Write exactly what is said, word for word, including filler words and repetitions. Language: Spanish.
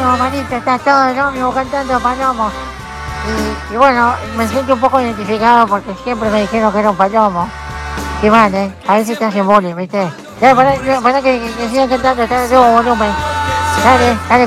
Palomo, manito, estás todo el ómnibus cantando Palomo. Y, y bueno, me siento un poco identificado porque siempre me dijeron que era un palomo. Qué mal, ¿eh? A veces te hacen bullying, ¿viste? Ya, para, para que, que, que sigan cantando, está de nuevo volumen. Dale, dale.